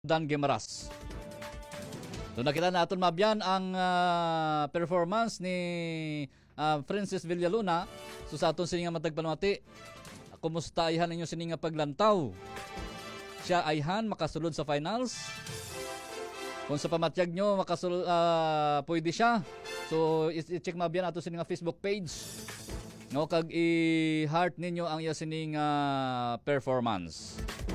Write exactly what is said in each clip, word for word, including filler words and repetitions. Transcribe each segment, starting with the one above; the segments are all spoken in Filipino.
Dan Guimaras. So nakita natin mabyan ang uh, performance ni uh, Francis Villaluna. So sa aton sininga matagpanumati, kumusta ayhan ninyo sininga paglantaw? Siya ayhan makasulod sa finals. Kung sa pamatyag nyo makasulod, uh, pwede siya. So i-check mabyan ato sininga Facebook page. No, kag i-heart ninyo ang iya sining uh, performance.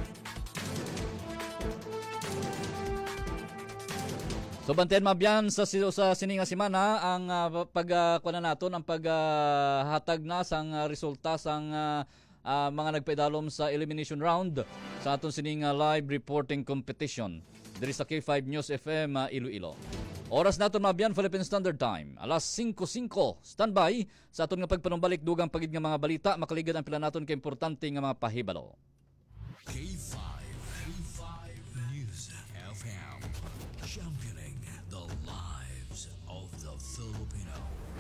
So bantayan mabyan sa sa sininga semana ang uh, pagkuha uh, naton ang paghatag uh, na sang uh, resulta sang uh, uh, mga nagpaidalom sa elimination round sa aton sininga live reporting competition diri sa K five News F M uh, Iloilo. Oras naton mabyan Philippine Standard Time alas singko singko. Standby sa aton nga pagpanumbalik dugang pagid nga mga balita makaligid ang pila naton ka importante nga mga pahibalo. K five, K five News F M, championing the lives of the Filipino.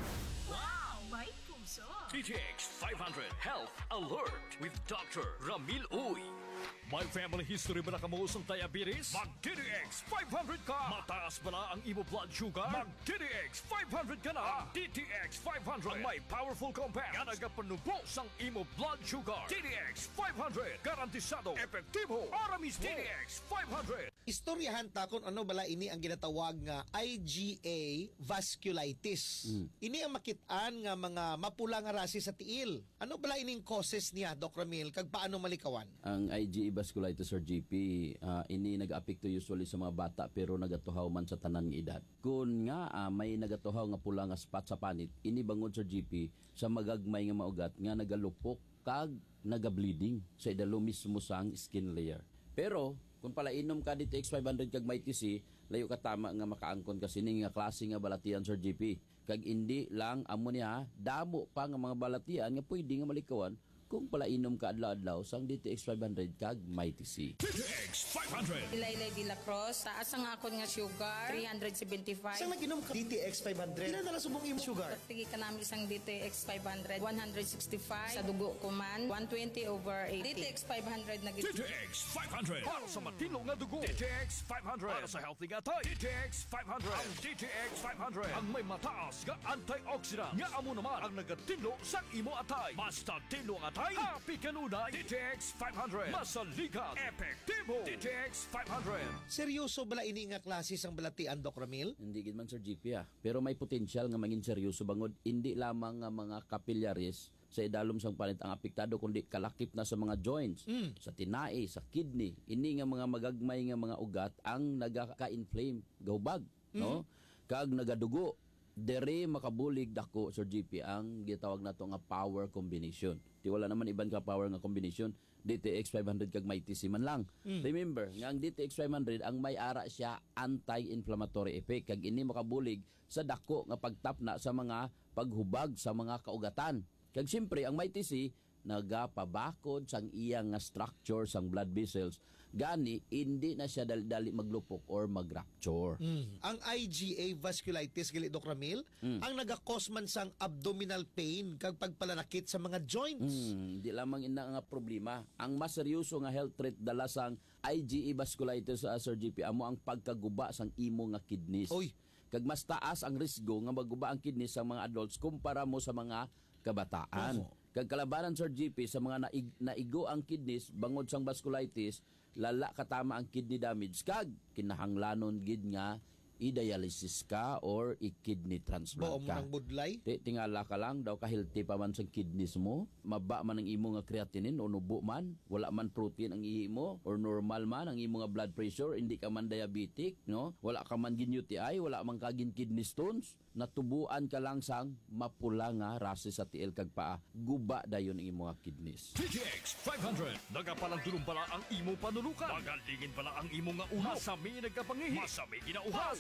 Wow! May puso! D T X five hundred Health Alert with Doctor Ramil Uy. May family history ba na kamuusong diabetes? Mag-D D X five hundred ka! Mataas ba na ang imo blood sugar? Mag-D D X five hundred ka na! D T X five hundred ang may powerful compound nga nagapanubos ang imo blood sugar. D D X five hundred garantisado, epektibo, para mismo. D D X five hundred. Istoryahan ta kung ano bala ini ang ginatawag nga I G A vasculitis. Mm. Ini ang makitaan nga mga mapula nga rasi sa tiil. Ano bala ining causes niya, Doc Ramil, kag paano malikawan? Ang I G A vasculitis or G P, uh, ini nag-apekto usually sa mga bata pero nagatuhaw man sa tanan nga edad. Kung nga uh, may nagatuhaw nga pula nga spot sa panit, ini bangod sa G P sa magagmay nga maugat nga nagalupok kag naga-bleeding sa idalo mismo sang skin layer. Pero kung pala inom ka D T X five hundred kag may T C, layo ka tama nga makaangkon kasi ning nga klase nga balatian sa G P. Kag hindi lang amo niya damo pa nga mga balatian nga pwede nga malikawan kung pala inom ka adlaw-adlaw sang D T X five hundred kag may T C. D T X five hundred. Ilaylay de la Cruz, taas ang akon nga sugar, three seventy-five. Sang naginom ka D T X five hundred? Ilan na subong imo sugar? Pagtigi ka namin isang D T X five hundred, one sixty-five. Sa dugo ko man, one twenty over eighty. D T X five hundred na D T X five hundred para sa matino nga dugo. D T X five hundred para sa healthy nga tayo. D T X five hundred. Ang D T X five hundred ang may mataas nga antioxidant nga amo naman ang nagatinlo sa imo atay. Basta tinlo ang atay, happy kanunay. D T X five hundred. Masalikat, epektibo. D T X five hundred. Seryoso bala ini nga klase sang balatian, Doc Ramil? Hindi gid man Sir G P ah. Pero may potensyal nga maging seryoso bangod hindi lamang nga mga capillaries sa idalom sang panit ang apektado kundi kalakip na sa mga joints, mm. sa tinai, sa kidney. Ini nga mga magagmay nga mga ugat ang nagaka-inflame, gahubag, mm. no? Kag nagadugo. Dere makabulig dako Sir G P ang gitawag nato nga power combination. Di wala naman iban ka power nga combination. D T X five hundred kag may T C man lang. Mm. Remember, nga ang D T X five hundred ang may ara siya anti-inflammatory effect kag ini makabulig sa dako nga pagtapna sa mga paghubag sa mga kaugatan. Kag siyempre ang may T C nagapabakod sang iyang nga structure sang blood vessels gani hindi na siya dali-dali maglupok or mag-rupture. Mm. Ang I G A vasculitis gali Doc Ramil mm. ang naga-cause man sang abdominal pain kag pagpalanakit sa mga joints. Mm, di lamang ina nga problema. Ang mas seryoso nga health threat dala sang I G A vasculitis sa uh, Sir G P amo ang pagkaguba sang imo nga kidneys. Oy, kag mas taas ang risgo nga maguba ang kidneys sa mga adults kumpara mo sa mga kabataan. Oh. Kag kalabanan Sir G P sa mga naig, naigo ang kidneys bangod sang vasculitis, lala katama ang kidney damage kag kinahanglanon gid nga i-dialysis ka or i-kidney transplant Bao mo ka. ng budlay? Ti, tingala ka lang daw ka-healthy pa man sa kidneys mo, maba man ang imo nga creatinine o nubo man, wala man protein ang ihi mo or normal man ang imo nga blood pressure, hindi ka man diabetic, no? Wala ka man gin U T I, wala man ka gin kidney stones, natubuan ka lang sang mapula nga rase sa tiil kag paa. Guba dayon ang imo nga kidneys. D T X five hundred. Nagapalang tulong pala ang imo panulukan. Magalingin pala ang imo nga ulo. Masami nagkapangihi. Masami ginauhaw.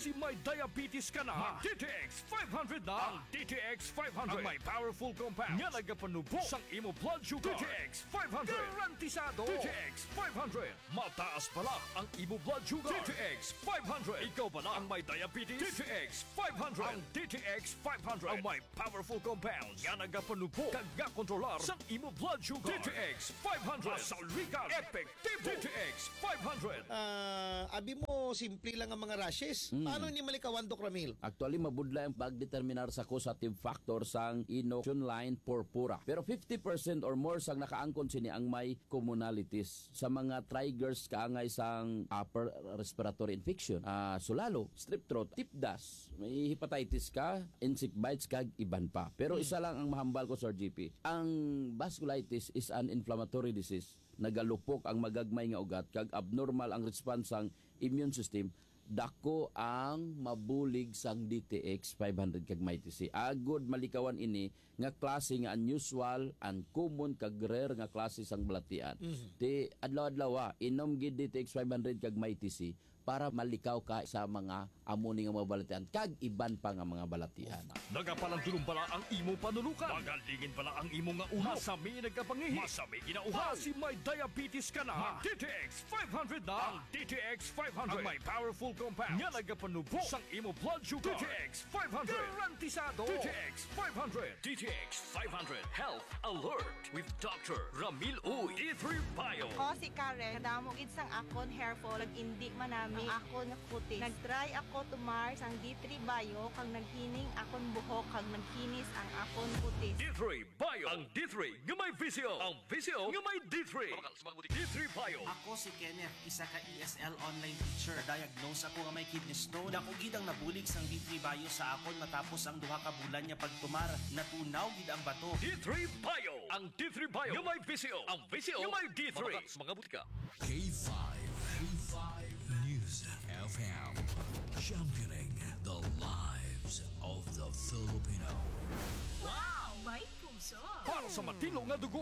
Basi may diabetes ka na. D T X five hundred na. Ang D T X five hundred. Ang may powerful compound. Nga nagapanubo sang imo blood sugar. D T X five hundred. Garantisado. D T X five hundred. Mataas pala ang imo blood sugar. D T X five hundred. Ikaw ba ang may diabetes? D T X five hundred. Ang D T X five hundred. Ang may powerful compounds. Nga nagapanubo. Kag nga kontrolar sang imo blood sugar. D T X five hundred. Masalrikan. Epektibo. D T X five hundred. Ah, abi mo simple lang ang mga rashes. Paano ni malikawan, Doc Ramil? Actually, mabudla ang pagdeterminar sa causative factor sang inoculation line purpura. Pero fifty percent or more sang nakaangkon sini ang may commonalities sa mga triggers kaangay sang upper respiratory infection. Ah, sulalo, strep throat, tip dust, may hepatitis ka, insect bites kag iban pa. Pero isa lang ang mahambal ko, Sir G P. Ang vasculitis is an inflammatory disease. Nagalupok ang magagmay nga ugat kag abnormal ang response sang immune system. Dako ang mabulig sang D T X five hundred kag may T C. Agod malikawan ini nga klase nga unusual, uncommon kag rare nga klase sang balatian. Mm-hmm. Ti adlaw-adlaw inom gid D T X five hundred kag may T C para malikaw ka sa mga amoni nga mga balatian kag iban pa nga mga balatian. Nagapalang tulong pala ang imo panulukan. Magalingin pala ang imo nga ulo. Masami nagkapangihi. Masami ginauhaw. Basi may diabetes ka na. D T X five hundred na. Ang D T X five hundred. Ang may powerful compound. Nga nagapanubo sang imo blood sugar. D T X five hundred. Garantisado. D T X five hundred. D T X five hundred. Health Alert with Doctor Ramil Uy. D three Bio. Ako si Karen, kadamo gid sang akon hair fall, indi man nami ang akon kutis. Nag-try ako tumar sang D three Bio kang naghining akon buhok kang nagkinis ang akon kutis. D three Bio. Ang D three nga may visio. Ang visio nga may D three. D three Bio. Ako si Kenneth, isa ka E S L online teacher. Diagnose ako nga may kidney stone. Dako gid ang nabulig sang D three Bio sa akon matapos ang duha ka bulan nga pagtumar. Natunaw gid ang bato. D three Bio. Ang D three Bio nga may visio. Ang visio nga may D three. Mga butika. K five. K five News F M. Championing the lives of the Filipino. Wow, may puso. Para sa matino nga dugo.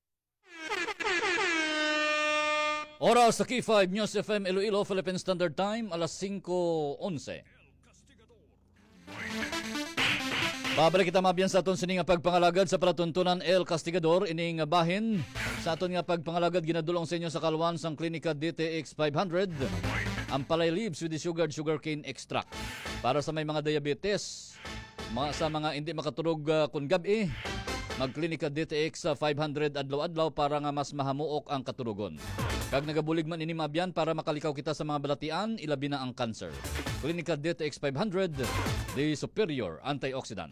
Oras sa K five News F M Iloilo, Philippine Standard Time, alas singko onse. Babalik kita mabiyan sa aton sining nga pagpangalagad sa palatuntunan El Castigador ining bahin sa aton nga pagpangalagad ginadulong sa inyo sa kalwan sang klinika D T X five hundred ang palay leaves with the sugared sugarcane extract para sa may mga diabetes, mga, sa mga hindi makatulog uh, kun gabi, magklinika D T X five hundred adlaw-adlaw para nga mas mahamuok ang katulogon. Kag nagabulig man ini mabiyan para makalikaw kita sa mga balatian, ilabi na ang cancer. Klinika D T X five hundred, the superior antioxidant.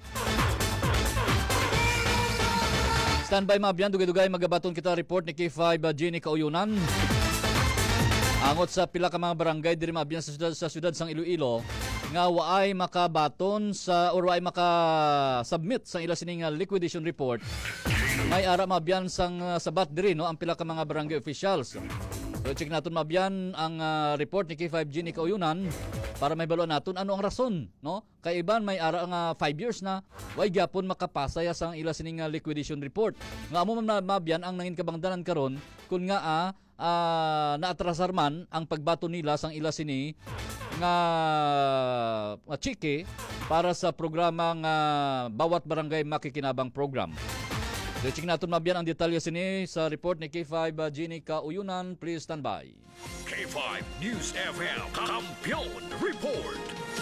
Standby mabiyan, dugay-dugay magabaton kita report ni K five uh, Jenny Kauyunan. Angot sa pila ka mga barangay diri mabiyan sa syudad, sa syudad sang Iloilo nga waay makabaton sa or waay maka-submit sa ila sining liquidation report. May ara mabiyan sang uh, sabat diri no ang pila ka mga barangay officials. So check naton mabiyan ang uh, report ni K five Jenny Kauyunan para may balo naton ano ang rason no kay iban may ara nga five years na way gyapon makapasa ya sang ila sining uh, liquidation report. Nga amo man mabiyan ang nangin kabangdanan karon kun nga ah, uh, naatrasar man ang pagbato nila sang ila sini nga uh, chike para sa programang uh, bawat barangay makikinabang program. Check natin mabiyan ang detalye sini sa report ni K five uh, Jenny Kauyunan. Please stand by. K five News F M Kampiyon Report.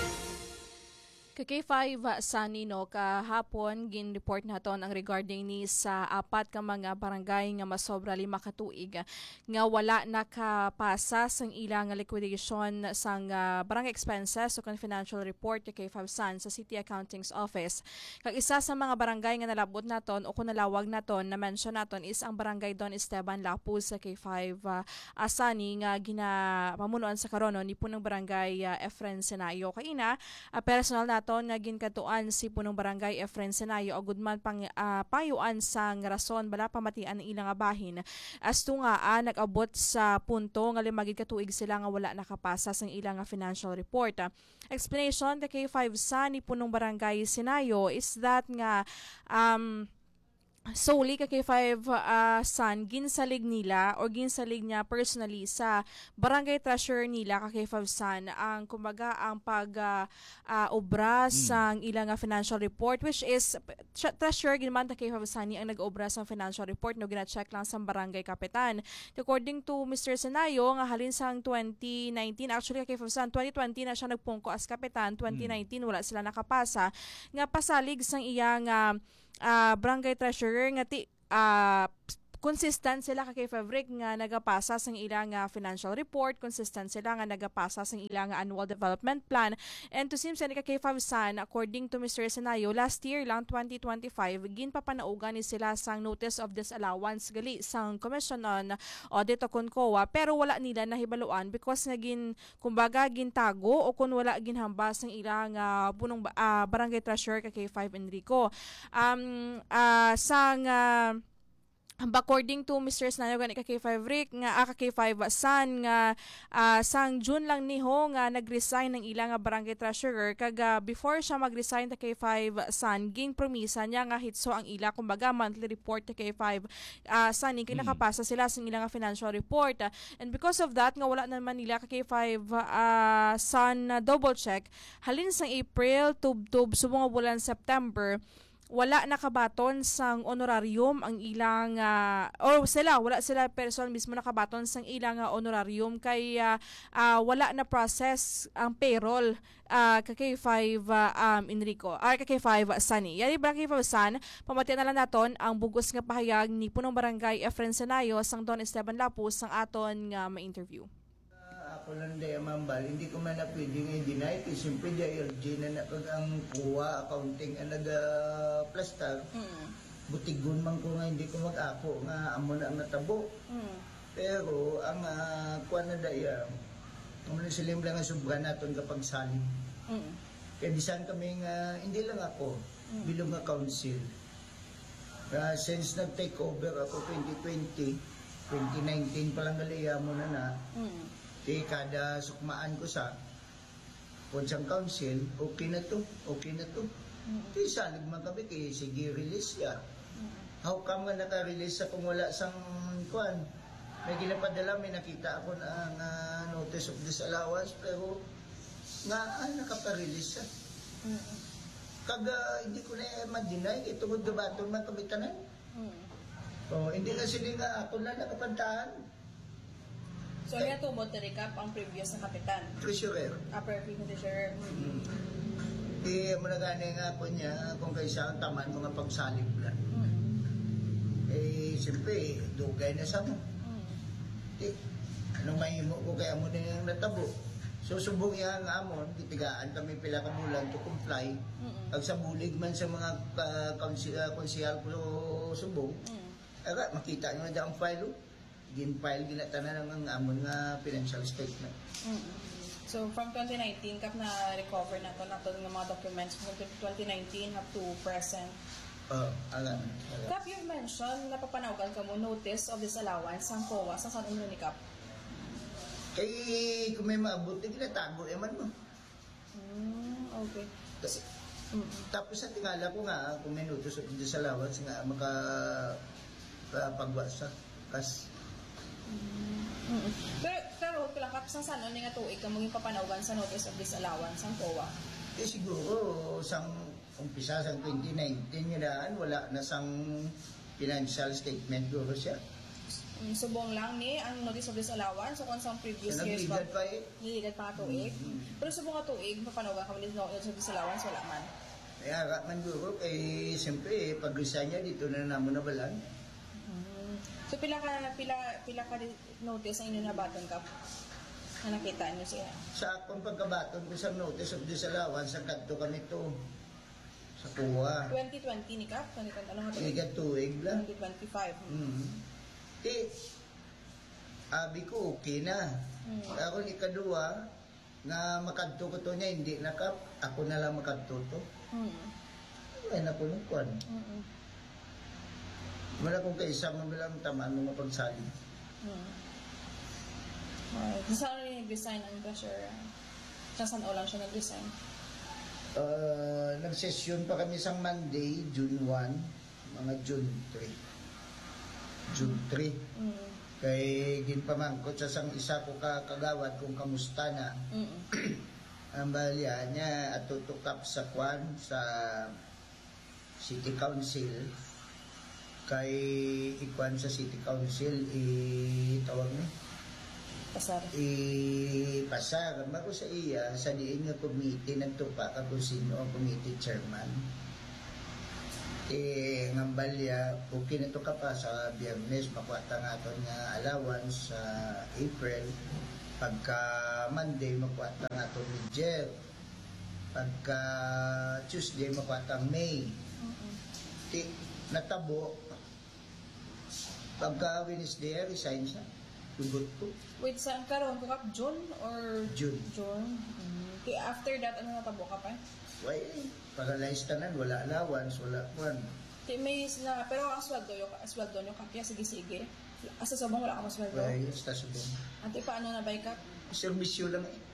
K five sa Nino kahapon gin-report naton ang regarding ni sa apat ka mga barangay nga masobra lima ka tuig nga wala nakapasa sang ilang liquidation sang uh, barangay expenses so financial report ni K five San sa City Accounting's Office. Kag isa sa mga barangay nga nalabot naton o kung nalawag naton na mention naton is ang barangay Don Esteban Lapuz sa K five uh, Asani nga ginapamunuan sa karon ni punong barangay uh, Efren Senayo kaina uh, personal naton nga ginkatuan si punong barangay Efren Senayo o gudman pang uh, payuan sang rason bala pamatian ng ilang bahin as to nga uh, nag-abot sa punto nga limagid katuig sila nga wala nakapasa sang ilang financial report. Uh, explanation the K five sa ni punong barangay Senayo is that nga um solely ka K five uh, son ginsalig nila or ginsalig niya personally sa barangay treasurer nila ka K five son ang kumbaga ang pag uh, uh, obra sang ilang uh, financial report, which is tre- treasurer ginman ta K five son ni ang nag-obra sang financial report no gina-check lang sa barangay kapitan. According to Mister Senayo nga halin sang twenty nineteen, actually ka K five son twenty twenty na siya nagpungko as kapitan, twenty nineteen wala sila nakapasa nga pasalig sang iyang uh, Uh, barangay treasurer nga ti uh, consistent sila ka K five Rick nga nagapasa sang ilang uh, financial report, consistent sila nga nagapasa sang ilang uh, annual development plan. And to seem sa ka K five son, according to Mister Senayo, last year lang twenty twenty-five ginpapanaugan ni sila sang notice of disallowance gali sang Commission on Audit o Concoa, pero wala nila nahibaluan because nga gin kumbaga gintago o kun wala ginhambas sang ilang uh, punong uh, barangay treasurer ka K five Enrico. Um uh, sang uh, according to Mister Snayo gani ka K five Rick nga ah, ka K five son nga uh, sang June lang niho nga nagresign ng ilang nga barangay treasurer kaga before siya magresign ta K five son ging promisa niya nga hitso ang ila kumbaga monthly report ta K five uh, son ni kinakapasa sila sa ilang nga financial report uh, and because of that nga wala naman nila ka K five uh, son uh, double check halin sang April tub-tub subong nga bulan September wala nakabaton sang honorarium ang ilang uh, or sila wala sila person mismo nakabaton sang ilang uh, honorarium kay uh, uh, wala na process ang payroll uh, ka K five uh, um, Enrico or ka K five Sunny. Yari ba K five Sun pamatian na lang naton ang bugos nga pahayag ni punong barangay Efren Senayo sang Don Esteban Lapus sang aton nga uh, ma-interview. Ako lang day mambal, hindi ko man na pwedeng i-deny kasi siyempre di L G na nakag ang kuha, accounting ang nag-plastar. Mm. Butigon man ko nga hindi ko mag-ako nga amo na ang natabo. Mm. Pero ang uh, kuha na daya, ang silim lang ang sobra natin kapag salim. Mm. Kaya disan kami nga, hindi lang ako, mm. bilong nga council. Uh, since nag-take over ako twenty twenty, twenty nineteen pa lang galiya mo na na, mm. di kada sukmaan ko sa Ponsang Council, okay na to, okay na to. Mm-hmm. Di salig man kami kay sige release ya. Mm-hmm. How come nga naka-release sa kung wala sang kuan? May ginapadala, may nakita ako na uh, notice of disallowance pero nga ah, nakapa-release siya. Mm-hmm. Kaga hindi ko na ma-deny ito kung gabaton man kami tanan. Mm-hmm. So, hindi na sila nga ako na nakapantahan. So, niya to mo recap ang previous na kapitan? Treasurer. Upper previous treasurer. Mm-hmm. Eh, managani nga po niya kung kaysa ang taman mga pagsalib lang. Mm-hmm. Eh, siyempre, dugay na sa mo. Mm-hmm. Eh, anong mahimo ko kaya mo na yung natabo? So, subong yan nga mo, titigaan kami pila kamulan to comply. Mm-hmm. Pag sa bulig man sa mga uh, konsihal ko subong, mm-hmm. aga, makita nyo na dyan ang file. Gin-file ginatanan ng amon nga financial statement. Mm-hmm. So from twenty nineteen kap na recover na to na to ng mga documents from twenty nineteen up to present. Oh, alam. Kap you mentioned napapanawagan ka mo notice of disallowance ang C O A sa San Uno ni Kap. Kay kung may maabot di ginatago eman mo. Mm, okay. Kasi, mm-hmm. Tapos sa tingala ko nga kung may notice of disallowance nga maka uh, pagwasa kas Mm-hmm. Pero, pero ko lang kapag sa ano nga tuig ka maging papanawagan sa notice of disallowance ang C O A? Eh siguro, sang umpisa sang twenty nineteen yun daan, wala na sang financial statement guro siya. Mm, subong lang ni ang notice of disallowance so kung sa previous so, years pa pa eh. Nililigad pa ka tuig. Mm-hmm. Pero subong ka tuig, papanawagan ka mo notice of disallowance, wala man. Kaya eh, man guro, eh siyempre, pag-resign niya dito na naman na balan. So pila ka pila pila ka notice ang inyo nabaton ka na nakita niyo siya? Sa akong pagkabaton ko sa notice of disallowance sa kadto kami to sa kuha. twenty twenty ni Kap? Ano nga ito? Ika tuig lang. twenty twenty-five. Mm-hmm. Eh, abi ko okay na. Mm-hmm. Ako ni kadua na makadto ko to niya, hindi na Kap. Ako na lang makadto to. Mm-hmm. Ay, napunukuan. Mm-hmm. Wala kong kaisa mo lang tamaan mga pagsaling. Hmm. Alright. Saan rin nag-resign ang treasurer? Saan o lang siya nag-resign? Uh, nag-session pa kami sa Monday, June first. mga June three. June three. Mm. Kay ginpamangkot sa sang isa ko ka kagawad kung kamusta na. Mm. Ang balya niya at tutukap sa kwan sa City Council. Kay ikwan sa City Council itawag ni Pasar. ipasar mako sa iya sa diin nga committee nagtupa ka kung sino ang committee chairman. Eh ngambalya okay na to ka pa sa Biyernes makuha nga aton nga allowance sa April. Pagka Monday makuha nga aton mid-year. Pagka Tuesday makuha tang May. Ti natabo. Pagka Wednesday resign siya. Tugot ko. Wait, saan karon ko kap June or June. June? Mm. Kaya after that ano natabo ka pa? Why? Paralyzed tanan, wala allowance, wala kwan. Kaya may sila, pero ang sweldo yung sweldo nyo kapya sige sige. Asa sa bang wala ka sweldo? Why? Basta subong. Ante paano na bay ka? Servisyo lang eh.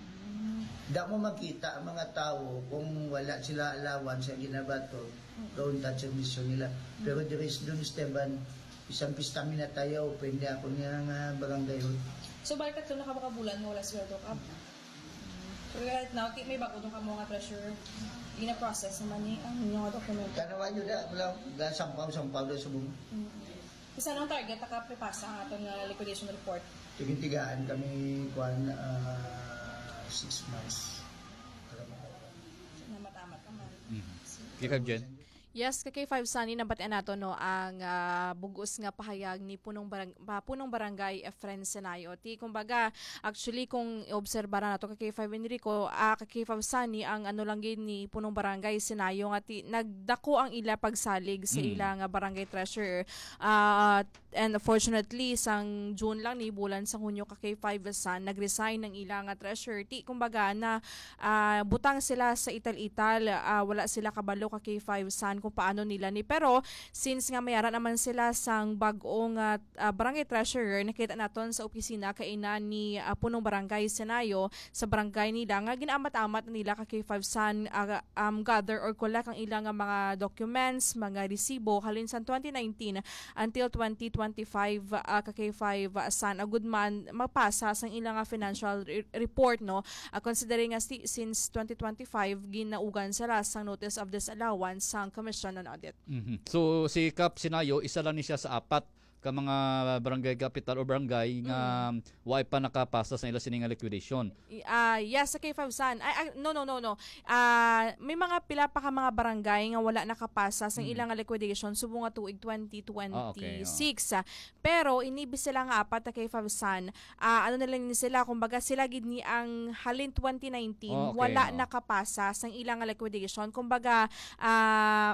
Da mo makita ang mga tao kung wala sila allowance sa ginabato, doon ta servisyo nila. Pero there is doon Esteban, isang pista minatayaw, pwede ako niya nga barangay hall. So balik ka na kabakabulan mo wala sweldo ka? Pero right now, may bago doon ka mo nga pressure. Ina-process naman ni ang inyong mga dokumento. Kanawa nyo na, wala, dahil sampaw-sampaw doon sa buong. Mm-hmm. Isa nang target, nakapipasa ang atong uh, liquidation report. Tigin-tigaan kami, kwan, uh, six months. Na matamat naman. Mm-hmm. Kikab Jen? Yes, kay five Sunny nabatian nato no ang uh, bugos nga pahayag ni punong barang, punong barangay Efren Senayo. Ti kumbaga actually kung obserbara nato kay five Enrico, uh, kay five Sunny ang ano lang gid ni punong barangay Senayo nga ti nagdako ang ila pagsalig sa Mm. ila nga barangay treasurer. Uh, and unfortunately sang June lang ni bulan sa Hunyo kay five Sun nagresign ng ila nga treasurer. Ti kumbaga na uh, butang sila sa ital-ital, uh, wala sila kabalo kay five Sun kung paano nila ni pero since nga mayara naman sila sang bag-ong uh, uh, barangay treasurer nakita naton sa opisina kay ina ni uh, punong barangay Senayo sa barangay nila nga ginaamat-amat nila kay five Sun uh, um, gather or collect ang ilang nga mga documents, mga resibo halin sa twenty nineteen until twenty twenty-five uh, kay five Sun a good man mapasa sang ilang nga financial re- report no uh, considering nga si, since twenty twenty-five ginaugan sila sang notice of disallowance sang Commission on Audit. Mm-hmm. So si Kap Sinayo isa lang ni siya sa apat ka mga barangay capital o barangay nga mm. way pa nakapasa sa ila sining liquidation. Uh, yes, sa K five Sun. Ay, ay, no, no, no, no. Uh, may mga pila pa ka mga barangay nga wala nakapasa sa mm. ilang liquidation subong nga tuig twenty twenty-six. Oh, okay, oh. Pero inibis sila nga apat na K five Sun. Uh, ano na lang ni sila, kumbaga sila gid ni ang halin twenty nineteen oh, okay, wala oh. nakapasa sa ilang liquidation. Kumbaga uh,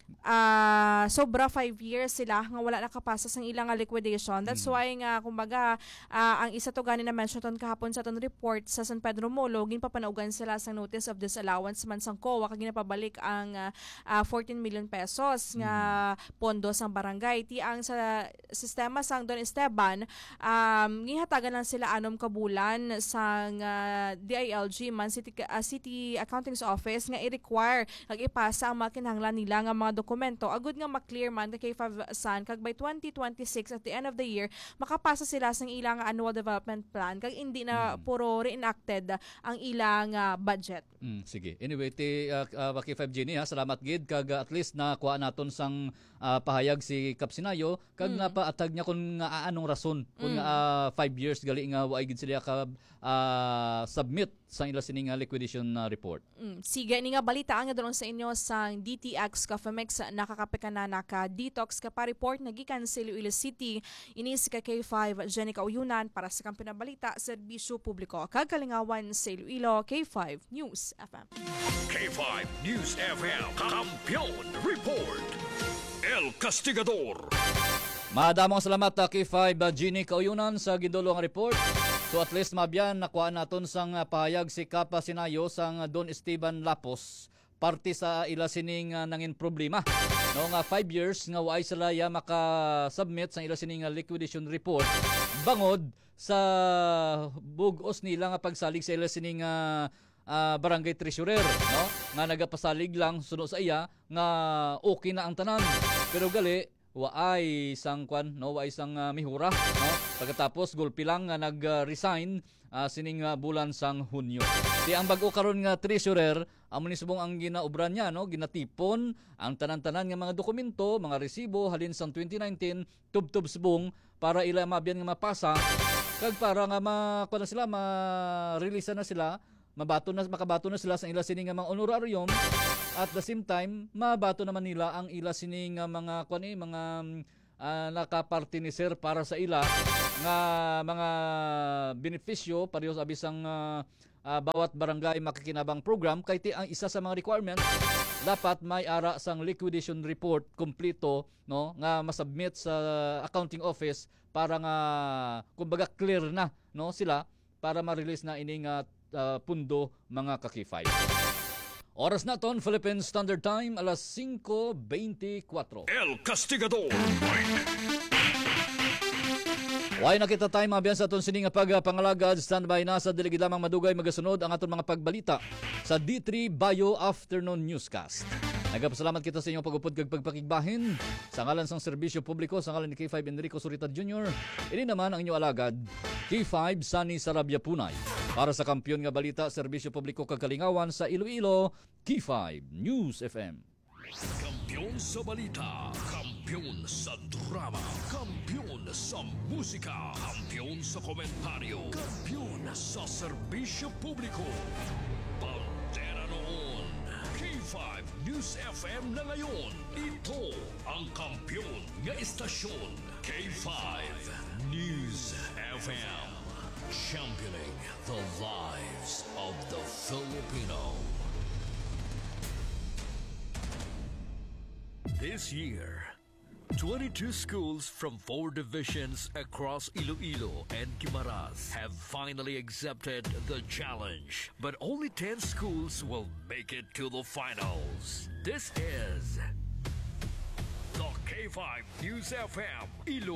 uh, sobra five years sila nga wala nakapasa sa ilang liquidation. That's mm. why nga kumbaga uh, ang isa to gani na mention ton kahapon sa ton report sa San Pedro Molo ginpapanaugan sila sa notice of disallowance man sang C O A kag ginapabalik ang uh, uh, fourteen million pesos nga mm. pondo sang barangay. Ti ang sa sistema sang Don Esteban um gihatagan lang sila anom ka bulan sang uh, D I L G man City uh, City Accounting Office nga i-require kag ipasa ang makinahanglan nila nga mga dokumento agud nga ma-clear man kay five Sun kag by twenty twenty-six at the end of the year makapasa sila sa ilang annual development plan kag hindi na mm. puro reenacted ang ilang uh, budget. Mm, sige. Anyway, ti uh, uh, K five Jenny ha, salamat gid kag uh, at least na kuha naton sang uh, pahayag si Kap Sinayo kag mm. napaatag niya kung nga anong rason kung mm. nga uh, five years gali nga wa gid sila ka uh, submit sa ila sining liquidation uh, report. Mm, sige ni nga balita nga doon sa inyo sang D T X Cafemex nakakape ka na naka detox ka pa report nagikan sa Iloilo City inis ka K five Jenny Kauyunan para sa Kampi na Balita Serbisyo Publiko kag kalingawan sa Iloilo K five News F M. K five News F M Kampiyon Report El Castigador. Madamong salamat uh, K five uh, Jenny Kauyunan sa gindulong report. So at least mabyan nakuha naton sang uh, pahayag si Kap Sinayo sang uh, Don Esteban Lapos parte sa ila sining uh, nangin problema. No nga five years nga waay sila ya maka-submit sa ila sining uh, liquidation report bangod sa bugos nila nga pagsalig sa ila sining uh, ah, barangay treasurer, no? Nga nagapasalig lang suno sa iya nga okay na ang tanan. Pero gali waay isang kwan, no, waay isang uh, mihura, no? Pagkatapos gulpi lang nga nag-resign uh, sining uh, bulan sang Hunyo. Di ang bag-o karon nga treasurer, amo ni subong ang ginaobran niya, no, ginatipon ang tanan-tanan nga mga dokumento, mga resibo halin sang twenty nineteen tubtob subong para ila mabyan nga mapasa kag para nga makuha na sila, ma-release na sila, mabato na makabato na sila sa ila sining nga mga honorarium. At the same time, mabato naman nila ang ila sining nga mga kuan eh, mga uh, nakapartiniser para sa ila nga mga benepisyo pareho sa bisang uh, uh, bawat barangay makikinabang program kay ti ang isa sa mga requirements dapat may ara sang liquidation report kompleto, no, nga masubmit sa accounting office para nga kumbaga clear na, no, sila para ma-release na ining uh, uh, pundo mga kakifay. Oras na ton, Philippine Standard Time, alas cinco twenty-four. El Castigador. Way nakita tayo mabiyan sa aton sining nga pagpangalagad. Standby na sa diligid lamang madugay magasunod ang aton mga pagbalita sa D three Bio Afternoon Newscast. Nagapasalamat kita sa inyong pagupod kag pagpakigbahin. Sa ngalan sang serbisyo publiko, sa ngalan ni K five Enrico Surita Junior Ini naman ang inyong alagad, K five Sunny Sarabia Punay. Para sa kampiyon nga balita, serbisyo publiko kag kalingawan sa Iloilo, K five News F M. Kampiyon sa balita, kampiyon sa drama, kampiyon sa musika, kampiyon sa komentaryo, kampiyon sa serbisyo publiko. Pantera noon, K five News F M na ngayon. Ito ang kampiyon nga istasyon, K five News F M. Championing the lives of the Filipino. This year, twenty-two schools from four divisions across Iloilo and Guimaras have finally accepted the challenge. But only ten schools will make it to the finals. This is the K five News F M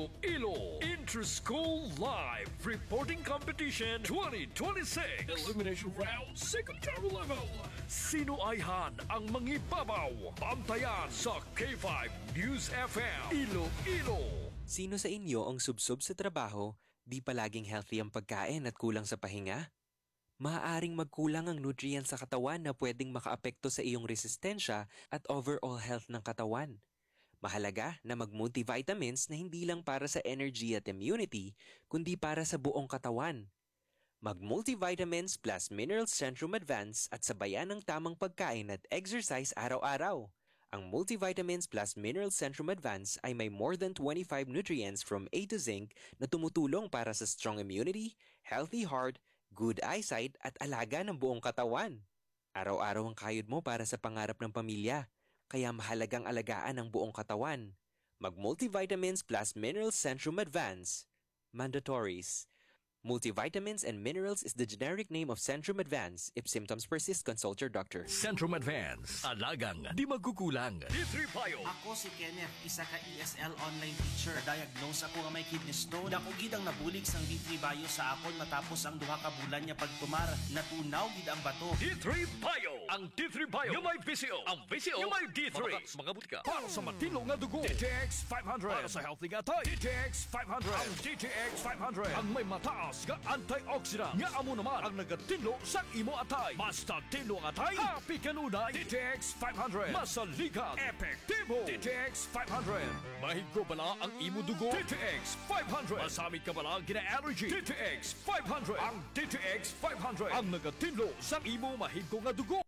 Iloilo Inter-School Live Reporting Competition twenty twenty-six. Elimination Round Secondary Level. Sino ayhan ang mangibabaw? Bantayan sa K five News F M Iloilo. Sino sa inyo ang subsob sa trabaho, di palaging healthy ang pagkain at kulang sa pahinga? Maaaring magkulang ang nutrients sa katawan na pwedeng makaapekto sa iyong resistensya at overall health ng katawan. Mahalaga na mag-multivitamins na hindi lang para sa energy at immunity, kundi para sa buong katawan. Mag-multivitamins plus Minerals Centrum Advance at sabayan ng tamang pagkain at exercise araw-araw. Ang Multivitamins plus Minerals Centrum Advance ay may more than twenty-five nutrients from A to zinc na tumutulong para sa strong immunity, healthy heart, good eyesight at alaga ng buong katawan. Araw-araw ang kayod mo para sa pangarap ng pamilya. Kaya mahalagang alagaan ang buong katawan. Mag-Multivitamins plus Minerals Centrum Advance. Mandatories. Multivitamins and Minerals is the generic name of Centrum Advance. If symptoms persist, consult your doctor. Centrum Advance. Alagang di magkukulang. D three Bio. Ako si Kenneth, isa ka E S L online teacher. Diagnose ako nga may kidney stone. Dako gid ang nabulig sang D three Bio sa akon matapos ang duha ka bulan niya pagtumar. Natunaw gid ang bato. D three Bio. Ang D three Bio nga may V C O. Ang V C O nga may D three. Mga, mga butika. Para sa matino nga dugo. D T X five hundred. Para sa healthy nga tay. D T X five hundred. Ang D T X five hundred. Ang may mataas nga antioxidant. Nga amo naman ang nagatinlo sa imo atay. Basta tinlo ang atay. Happy kanunay. D T X five hundred. Masaligan. Epektibo. D T X five hundred. Mahigko bala ang imo dugo. D T X five hundred. Masamit ka bala gina-allergy. D T X five hundred. Ang D T X five hundred. Ang nagatinlo sa imo mahigko nga dugo.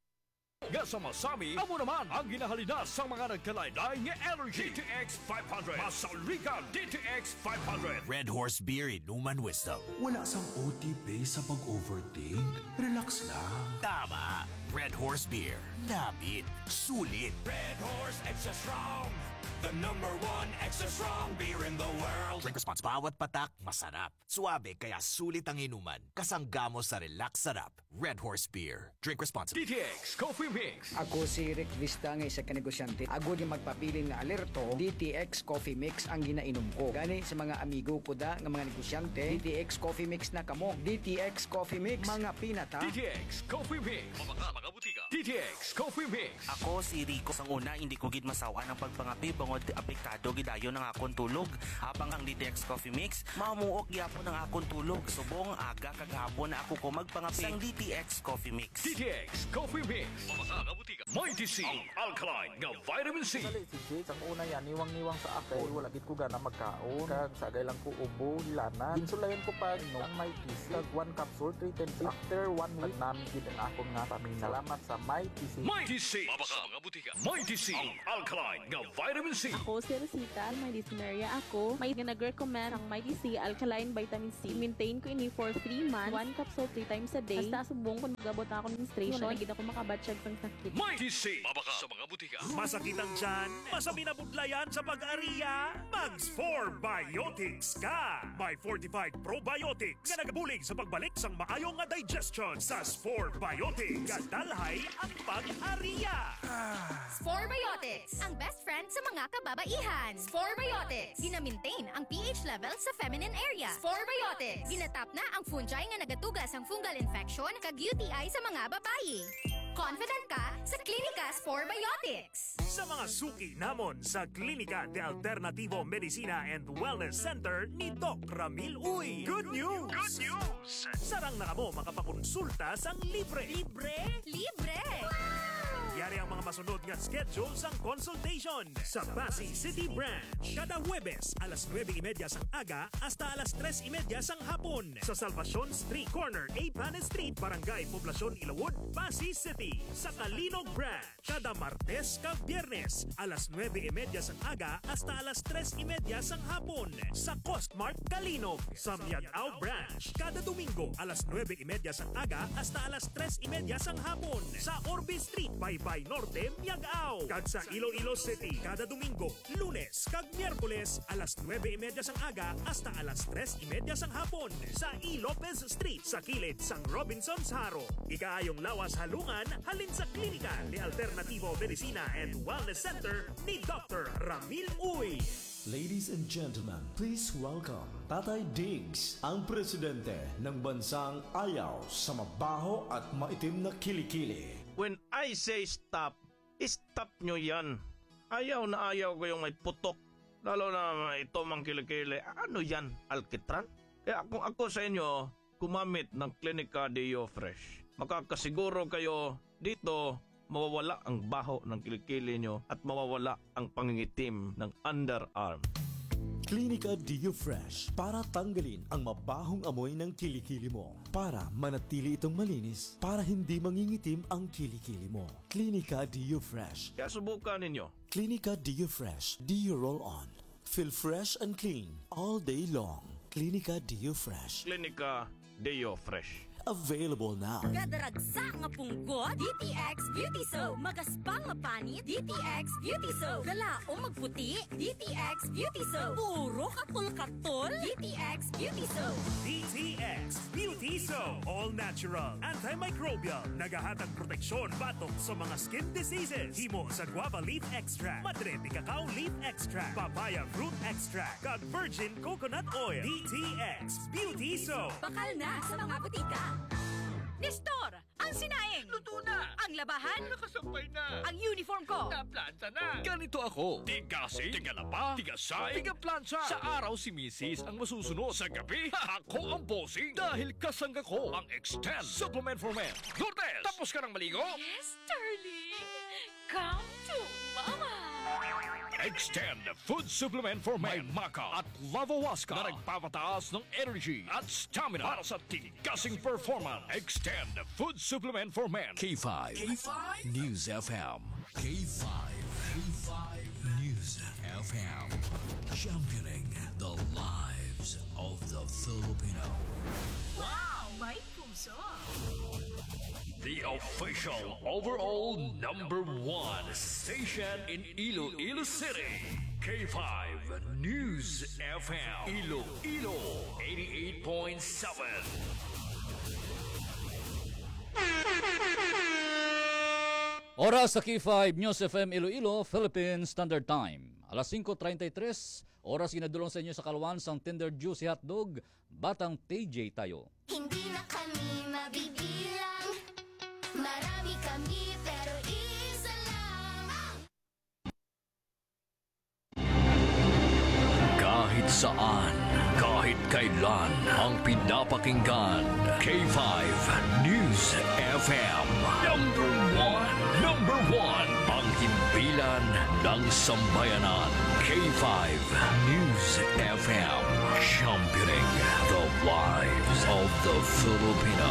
Nga sa masami, amo naman ang ginahalina sa mga nagkalaylay nga allergy. D T X five hundred. Masaligan. D T X five hundred. Red Horse Beer Inuman Wisdom. Wala sang O T P sa pag-overthink. Relax lang. Tama. Red Horse Beer. Namit. Sulit. Red Horse Extra Strong. the number one extra strong beer in the world. Drink response. Bawat patak, masarap. Suabe, kaya sulit ang inuman. Kasanggamo sa relax sarap. Red Horse Beer. Drink responsibly. D T X Coffee Mix. Ako si Rick Vista nga isa ka negosyante. Agod yung magpapili nga alerto, D T X Coffee Mix ang ginainom ko. Gani sa mga amigo ko da nga mga negosyante, D T X Coffee Mix na kamo. D T X Coffee Mix, mga pinata. D T X Coffee Mix. Mabaka, mga butika. D T X Coffee Mix. Ako si Rico. Sang una, hindi ko gid masawa ng pagpangapi bangod apektado gidayo ng akong tulog. Habang ang D T X Coffee Mix, mamuok gyapon ng akong tulog. Subong aga kagahapon na ako ko magpangapi sang D T X Coffee Mix. D T X Coffee Mix. Mabaka, mga butika. Mighty C. Ang alkaline nga vitamin C. Sa late ang una yan, niwang-niwang sa akin. Wala gid ko gana magkaon. Kag sagay lang ko ubo, lana. Insulayan ko pa no, ang Mighty C. Kag one capsule, three ten after one week. Namin gid ang akong nga pamilya. Salamat sa Mighty C. Mighty C. Mabaka, mga butika. Mighty C. Ang alkaline nga vitamin C. Ako si Rosita, may dyspnea ako. May nag-recommend ang Mighty C Alkaline Vitamin C. Maintain ko ini for three months. One capsule three times a day. Basta subong kung magabot na ako ng menstruation. Wala gid ako makabatsyag ng sakit. Mighty C. Mabaka sa mga butika. Masakit ang tiyan? Masami na budlayan sa pag-ariya? Mags four Biotics ka! May fortified probiotics nga nagabulig sa pagbalik sang maayong nga digestion sa four Biotics. Kadalhay ang pag-ariya! Spore Biotics, ang best friend sa mga kababaihan. Spore Biotics, gina-maintain ang pH level sa feminine area. Spore Biotics, ginatap na ang fungi nga nagatugas ang fungal infection kag U T I sa mga babae. Confident ka sa Klinika Spore Biotics. Sa mga suki namon sa Klinika de Alternativo Medicina and Wellness Center ni Doc Ramil Uy. Good news! Good news! Sarang na mo makapakonsulta sang libre. Libre? Libre! Yari ang mga masunod nga schedule sang consultation sa Pasig City Branch. Kada Huwebes, alas nueve y media sang aga hasta alas tres y media sang hapon. Sa Salvacion Street Corner, A. Panes Street, Barangay Poblacion, Ilawod, Pasig City. Sa Kalinog Branch, kada Martes kag Biyernes, alas nueve y media sang aga hasta alas tres y media sang hapon. Sa Costmart Kalinog. Sa Miagao Branch, kada Domingo, alas nueve y media sang aga hasta alas tres y media sang hapon. Sa Orbe Street, by Bay Norte, Miagao. Kag sa Iloilo City, kada Domingo, Lunes, kag Miyerkules, alas nueve y media sang aga hasta alas tres y media sang hapon. Sa E. Lopez Street, sa kilid sang Robinson's Haro. Ikaayong lawas halungan, halin sa Klinika de Alternativo Medicina and Wellness Center ni Doctor Ramil Uy. Ladies and gentlemen, please welcome Tatay Diggs, ang presidente ng bansang ayaw sa mabaho at maitim na kilikili. When I say stop, stop nyo yan. Ayaw na ayaw ko yung may putok. Lalo na ito mang kilikili. Ano yan? Alkitran? Kaya kung ako sa inyo, kumamit ng Klinika Deo Fresh. Makakasiguro kayo dito mawawala ang baho ng kilikili nyo at mawawala ang pangingitim ng underarm. Klinika Deo Fresh para tanggalin ang mabahong amoy ng kilikili mo. Para manatili itong malinis, para hindi mangingitim ang kilikili mo. Klinika Deo Fresh. Kaya subukan ninyo. Klinika Deo Fresh. Deo Roll On. Feel fresh and clean all day long. Klinika Deo Fresh. Klinika Deo Fresh. Available now. Kadaragsa nga punggot, D T X Beauty Soap. Magaspang mapanit, D T X Beauty Soap. Galaong magputi, D T X Beauty Soap. Puro katol-katol, D T X Beauty Soap. D T X Beauty Soap. All natural, antimicrobial, nagahatag proteksyon batok sa mga skin diseases. Himo sa guava leaf extract, madre de cacao leaf extract, papaya fruit extract, kag virgin coconut oil. D T X Beauty Soap. Bakal na sa mga butika. Nestor, ang sinaing! Luto na! Ang labahan! Nakasampay na! Ang uniform ko! Naplansa na! Ganito ako! Tigasing, tigalapa, tigasay, tigaplansa! Sa araw si Missus ang masusunod. Sa gabi, ako ang bossing! Dahil kasangga ko ang Extend Supplement for Men. Lourdes, tapos ka ng maligo? Yes, darling. Come to Mama. Extend Food Supplement for Men. May Maca at Lavawaska na nagpapataas ng energy at stamina para sa tigasing performance. Extend Food Supplement for Men. K five. K five News F M. K five. K five News F M. Championing the lives of the Filipino. Wow, may puso. The official overall number one station in Iloilo City. K five News F M. Iloilo eighty-eight point seven. Oras sa K five News F M Iloilo, Philippine Standard Time. Alas singko treinta y tres, oras ginadulong sa inyo sa Kalwan sang Tender Juicy Hotdog, Batang T J tayo. Hindi na kami mabibilang, marami kami pero isa lang. Kahit saan, kahit kailan, ang pinapakinggan. K five News F M. Number one, number one. Ang himpilan ng sambayanan. K five News F M. Championing the lives of the Filipino.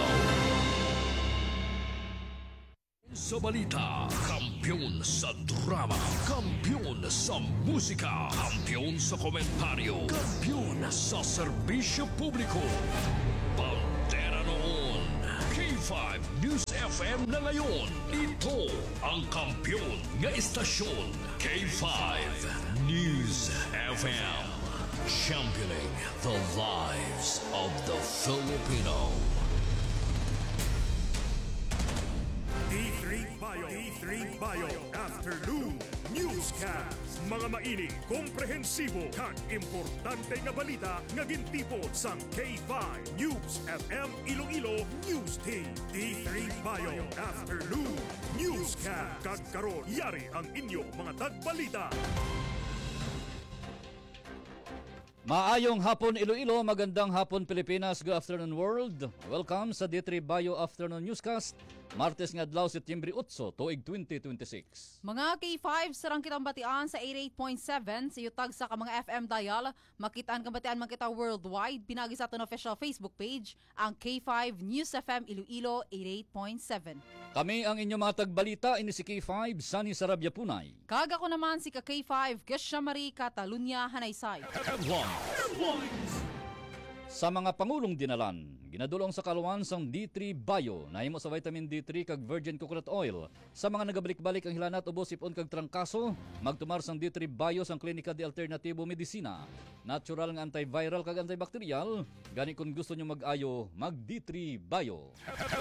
Sa balita, kampiyon sa drama, kampiyon sa musika, kampiyon sa komentaryo, kampiyon sa serbisyo publiko. Pantera noon, K five News F M na ngayon. Ito ang kampiyon nga istasyon, K five News F M. Championing the lives of the Filipino. D three Bio, D three Bio Afternoon Newscast. Mga maining, komprehensibo, kag importante nga balita nga gintipon sang K five News F M Iloilo News Team. D three Bio Afternoon Newscast. Kag karon yari ang inyo mga tagbalita. Maayong hapon Iloilo, magandang hapon Pilipinas, good afternoon world. Welcome sa D three Bio Afternoon Newscast. Martes nga adlaw Setyembre eight, tuig twenty twenty-six. Mga K five, sarang kitang batian sa eighty-eight point seven sa yutag sa ka mga F M dial. Makitaan kang batian man kita worldwide. Pinagi sa aton official Facebook page, ang K five News F M Iloilo eighty-eight point seven. Kami ang inyong mga tagbalita, ini si K five, Sunny Sarabia Punay. Kaga ko naman si ka K five, Gesha Marie Catalunya Hanaysay. Sa mga pangulong dinalan, ginadulong sa Kalwan sang D three Bio, nahimo sa vitamin D three kag virgin coconut oil. Sa mga nagabalik-balik ang hilanat ubos ipon kag trangkaso, magtumar sang D three Bio sang Klinika de Alternativo Medicina. Natural nga antiviral kag antibacterial, gani kung gusto nyo mag-ayo, mag D three Bio.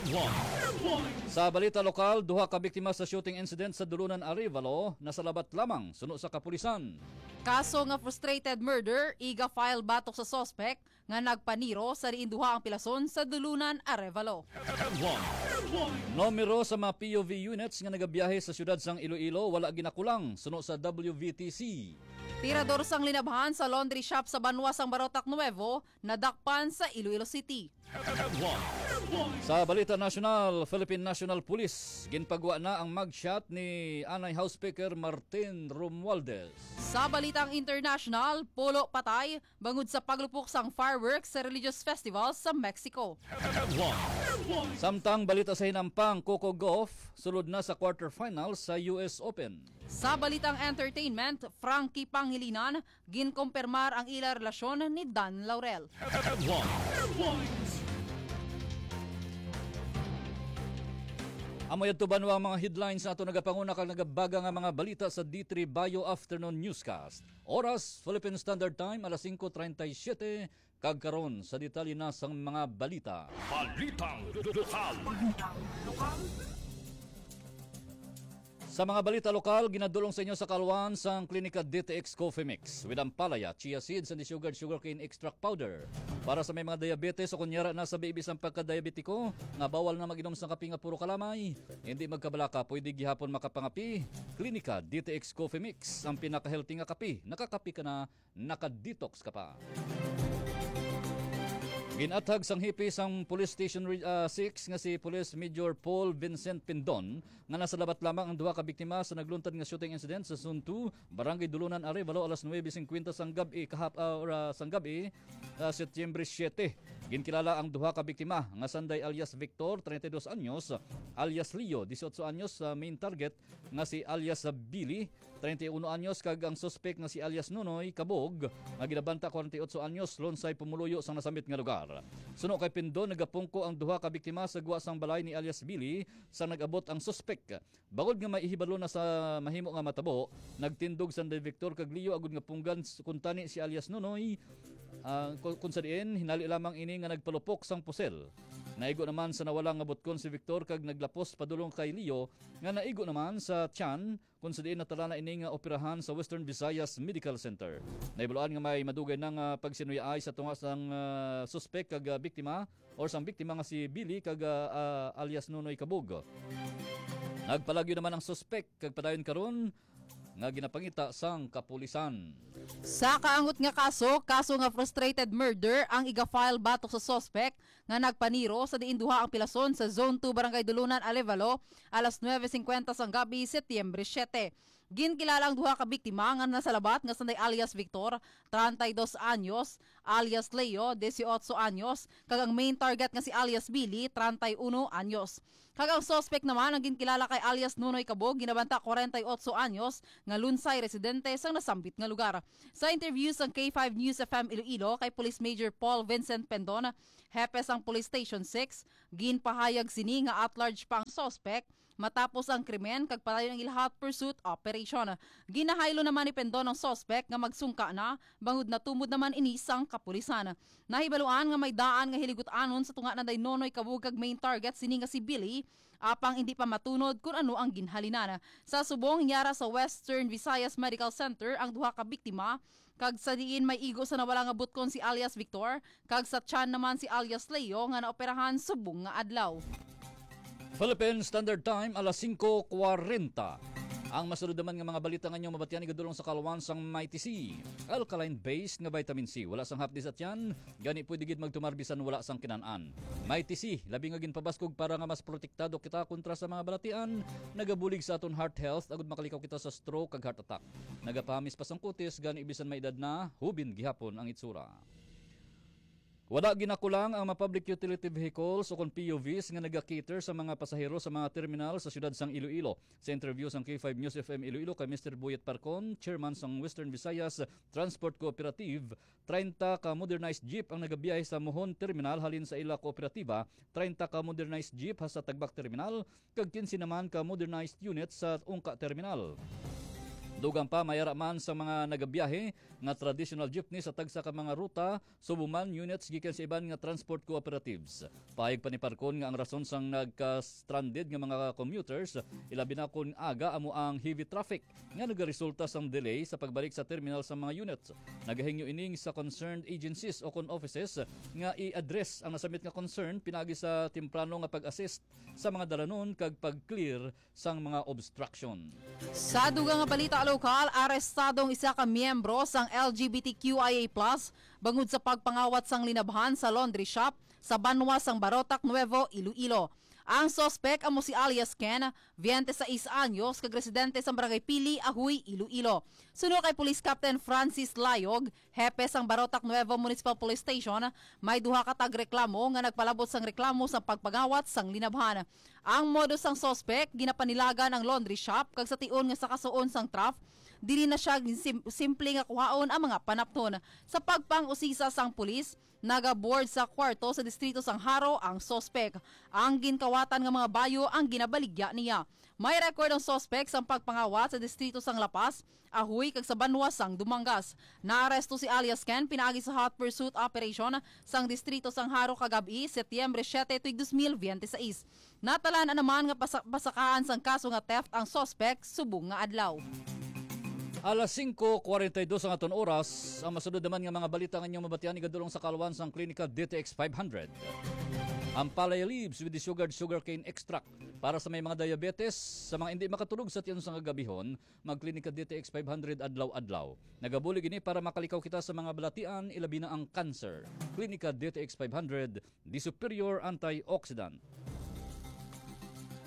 Sa balita lokal, duha ka biktima sa shooting incident sa Dulunan Arevalo, nasalabat lamang suno sa kapulisan. Kaso nga frustrated murder, iga file batok sa suspect nga nagpaniro sa riin duha ang pilason sa Dulunan Arevalo. Numero sa mga P O V units nga nagabiyahe sa syudad sang Iloilo wala ginakulang suno sa W V T C. Tirador sang linabhan sa laundry shop sa Banwa sang Barotac Nuevo nadakpan sa Iloilo City. Sa balita nasyonal, Philippine National Police ginpagwa na ang mugshot ni Anay House Speaker Martin Romualdez. Sa balitang international, pulo patay bangod sa paglupok sang fireworks sa religious festival sa Mexico. Samtang balita sa hinampang, Coco Gauff sulod na sa quarterfinals sa U S Open. Sa balitang entertainment, Frankie Pangilinan ginkompirmar ang ila relasyon ni Dan Laurel. Amoy tuban wa mga headlines na ito nagapanguna kag nagabaga nga mga balita sa D three Bio Afternoon Newscast. Oras, Philippine Standard Time, alas singko treinta y siete, kag karon sa detalye na sang mga balita. Balitang lokal. Balitang lokal. Sa mga balita lokal, ginadulong sa inyo sa Kalwan sang Klinika D T X Coffee Mix with ampalaya, chia seeds, and sugared sugarcane extract powder. Para sa may mga diabetes o kunyara nasa baby sang pagka-diabetiko, nga bawal na mag-inom sang kape nga puro kalamay, hindi magkabalaka, pwede gihapon makapangapi. Klinika D T X Coffee Mix, ang pinaka-healthy nga kape. Nakakapi ka na, naka-detox ka pa. Ginatag sang hipis ang Police Station uh, six nga si Police Major Paul Vincent Pindon nga nasalabat lamang ang duha ka biktima sa nagluntad nga shooting incident sa Zone two, Barangay Dulunan Arevalo alas nuwebe fifty sang gabi kahap uh, or, uh, sang gabi uh, Setyembre siyete. Ginkilala ang duha ka biktima nga Sanday alias Victor, thirty-two anyos, alias Leo, eighteen anyos sa uh, main target nga si alias Billy, thirty-one anyos kag ang suspect nga si alias Nunoy Kabog nga ginabanta forty-eight anyos lonsay pumuluyo sa nasamit nga lugar. lugar. Suno kay Pindo, nagapungko ang duha ka biktima sa guwa sang balay ni alias Billy sa nag-abot ang suspek. Bagod nga maihibalo na sa mahimo nga matabo, nagtindog sa Victor kag Leo agud nga punggan kuntani si alias Nunoy. Uh, kung sa diin, hinali lamang ini nga nagpalupok sang pusel. Naigo naman sa nawalang nga butkon si Victor kag naglapos padulong kay Leo nga naigo naman sa tiyan kung sa diin natala na ini nga operahan sa Western Visayas Medical Center. Naibaluan nga may madugay na nga pagsinuyay sa tunga sang uh, suspek kag uh, biktima or sang biktima nga si Billy kag uh, uh, alias Nunoy Kabug. Nagpalagyo naman ang suspek kag padayon karon nga ginapangita sang kapulisan. Sa kaangot nga kaso, kaso nga frustrated murder ang iga-file batok sa suspect nga nagpaniro sa diin duha ang pilason sa Zone two Barangay Dulunan, Alevalo, alas nueve singkwenta sang gabi, Setyembre siyete. Ginkilala ang duha ka biktima nga nasa labat nga sanday alias Victor, thirty-dos anyos, alias Leo, eighteen anyos, kag ang main target nga si alias Billy, thirty-one anyos. Kag ang suspect naman ang ginkilala kay alias Nunoy Kabog, ginabanta forty-eight anyos, nga lunsay residente sang nasambit nga lugar. Sa interview sa K five News F M Iloilo kay Police Major Paul Vincent Pendon, hepe sang Police Station six, ginpahayag sini nga at large pang suspect matapos ang krimen kag padayon ang ilhot pursuit operation. Ginahaylo naman ni Pendon ang suspect nga magsungka na bangod na tumod naman ini sang kapulisan. Nahibaluan nga may daan nga hiligutan sa tunga na day Nonoy Kabug kag main target sini nga si Billy apang hindi pa matunod kung ano ang ginhalinan. Sa subong nyara sa Western Visayas Medical Center ang duha ka biktima kag sa diin may igo sa nawala nga butkon si alias Victor kag sa tiyan naman si alias Leo nga naoperahan subong nga adlaw. Philippine Standard Time, alas singko kwarenta. Ang masunod naman nga mga balita nga inyong mabatian igadulong sa kalwan sang Mighty C. Alkaline-based nga vitamin C. Wala sang hapdis at yan, gani pwede gid magtumarbisan wala sang kinanaan. Mighty C, labi nga ginpabaskog para nga mas protektado kita kontra sa mga balatian, nagabulig sa aton heart health agud makalikaw kita sa stroke kag heart attack. Nagapamis pa sang kutis, gani ibisan may edad na, hubin gihapon ang itsura. Wala ginakulang ang mga public utility vehicles o kon P U Vs nga nagakater sa mga pasahero sa mga terminal sa siyudad sang Iloilo. Sa interview sang K five News F M Iloilo kay Mister Boyet Parcon, chairman sang Western Visayas Transport Cooperative, thirty ka modernized jeep ang nagabiyahe sa Mohon Terminal halin sa ila kooperatiba, thirty ka modernized jeep ha sa Tagbak Terminal, kag fifteen naman ka modernized unit sa Ungka Terminal. Dugang pa mayara man sa mga nagabiyahe nga traditional jeepney sa tagsa ka mga ruta, subuman units gikan sa iban nga transport cooperatives. Pahig pa ni Parcon nga ang rason sang nagka-stranded nga mga commuters ilabi na kun aga amo ang heavy traffic nga nagaresulta sang delay sa pagbalik sa terminal sa mga units. Nagahingyo ining sa concerned agencies o kon offices nga i-address ang nasamit nga concern pinagi sa timprano nga pag-assist sa mga dalanon kag pag-clear sang mga obstruction. Sa dugang nga balita lokal, arestadong isa ka miyembro sang L G B T Q I A plus bangod sa pagpangawat sang linabhan sa laundry shop sa Banwa sang Barotac, Nuevo, Iloilo. Ang sospek amo si alias Ken, twenty-six anyos, kag residente sa Barangay Pili, Ahuy, Iloilo. Suno kay Police Captain Francis Layog, hepe sang Barotac Nuevo Municipal Police Station, may duha ka tagreklamo nga nagpalabot sang reklamo sa pagpangawat sang linabhan. Ang modus sang sospek ginapanilaga ng laundry shop kag sa tion nga sa kasuon sang traf, dili na siya sim- simple nga kuhaon ang mga panapton. Sa pagpang-usisa sang pulis, naga-board sa kwarto sa distrito sang Haro ang sospek. Ang ginkawatan nga mga bayo ang ginabaligya niya. May record ang sospek sa pagpangawat sa distrito sang Lapas, Ahuy kag sa Banwa sang Dumangas. Naaresto si alias Ken pinaagi sa hot pursuit operation sang distrito sang Haro kagabi, Setyembre siyete, twenty twenty-six. Natalaan na naman nga pasak- pasakaan sang kaso nga theft ang sospek subong nga adlaw. Alas singko kwarenta y dos ang aton oras. Ang masunod naman nga mga balita nga inyong mabatian igadulong sa kalwan sang klinika D T X five hundred. Ang palay leaves with the sugared sugarcane extract para sa may mga diabetes, sa mga hindi makatulog sa tiyan sa gabihon, magklinika D T X five hundred adlaw-adlaw. Nagabulig ini para makalikaw kita sa mga balatian, ilabi na ang cancer. Klinika D T X five hundred, the superior antioxidant.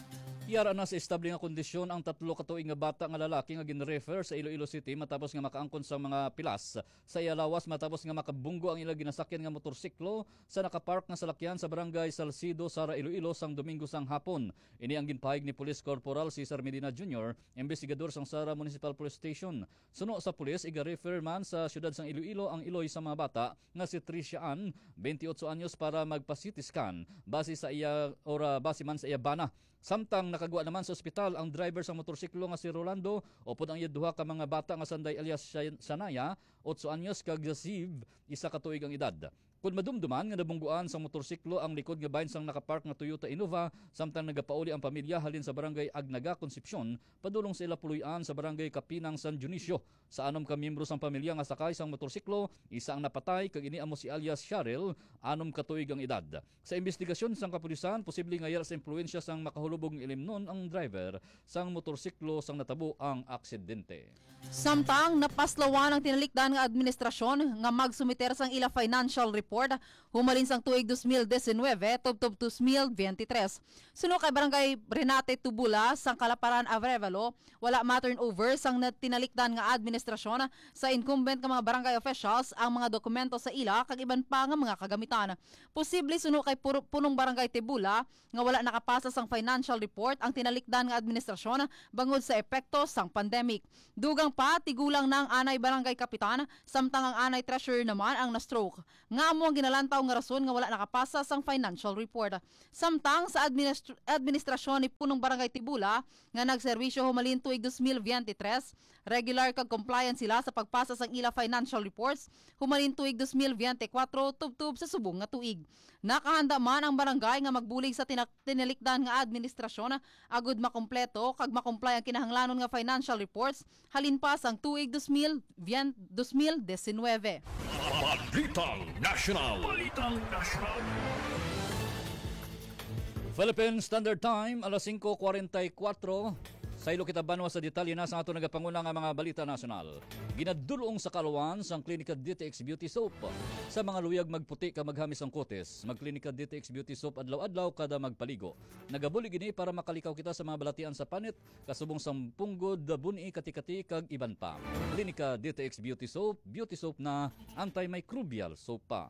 Yara na sa estable nga kondisyon ang tatlo katuig nga bata nga lalaki nga ginrefer sa Iloilo City matapos nga makaangkon sa mga pilas sa Iyalawas matapos nga makabunggo ang ilang ginasakyan nga motorsiklo sa nakapark nga salakyan sa barangay Salcido, Sara, Iloilo sang Domingo sang hapon. Ini ang ginpahig ni Police Corporal Cesar Medina Junior, investigador sang Sara Municipal Police Station. Suno sa pulis, iga-refer man sa siyudad sang Iloilo ang iloy sa mga bata nga si Tricia Ann, twenty-eight anyos para magpa-C T scan base sa iya ora base man sa iya bana. Samtang nakagwa naman sa ospital ang driver sa motorsiklo nga si Rolando upod ang iya duha ka mga bata nga sanday alias Sanaya, eight anyos kag Ziv, isa ka tuig ang edad. Kung madumduman nga nabungguan sa motorsiklo ang likod nga bahin sang nakapark nga Toyota Innova samtang nagapauli ang pamilya halin sa barangay Agnaga, Concepcion, padulong sa ila puluyan sa barangay Kapinang, San Dionisio. Sa anom ka miyembro sang pamilya nga sakay sang motorsiklo, isa ang napatay kag ini amo si alias Cheryl, anom ka tuig ang edad. Sa investigasyon sang kapulisan, posible nga yara sa impluwensya sang makahulubog ng ilimnon ang driver sang motorsiklo sang natabo ang aksidente. Samtang napaslawan ang tinalikdan nga administrasyon nga magsumiter sang ila financial report humalin sang tuig twenty nineteen tubtob twenty twenty-three. Suno kay barangay Renate Tubula sang Kalaparan, Arevalo, wala ma-turnover sang tinalikdan nga administrasyon sa incumbent nga mga barangay officials ang mga dokumento sa ila kag iban pa nga mga kagamitan. Posible suno kay puro, punong barangay Tibula nga wala nakapasa sang financial report ang tinalikdan nga administrasyon bangod sa epekto sang pandemic. Dugang pa tigulang ng anay barangay kapitan samtang ang anay treasurer naman ang na-stroke. Nga amo ang ginalantaw nga rason nga wala nakapasa sang financial report. Samtang sa administ- administrasyon ni punong barangay Tibula nga nagserbisyo humalin tuig twenty twenty-three, regular kag compliant sila sa pagpasa sang ila financial reports humalin tuig twenty twenty-four tubtub sa subong nga tuig. Nakahanda man ang barangay nga magbulig sa tinak- tinalikdan nga administrasyon agud makompleto kag makomply ang kinahanglanon nga financial reports halin pa sang tuig twenty nineteen. Balitang National. Balitang National. Philippine Standard Time, alas five forty-four. Sa ilo kita banwa sa detalye na sa ato nagapanguna nga mga balita nasyonal. Ginadulong sa kaluwan sang Klinika D T X Beauty Soap. Sa mga luyag magputi ka maghamis ang kotes, magklinika D T X Beauty Soap adlaw-adlaw kada magpaligo. Nagabuli gini para makalikaw kita sa mga balatian sa panit, kasubong sang punggod, buni, kati-kati kag iban pa. Klinika D T X Beauty Soap, beauty soap na antimicrobial soap pa.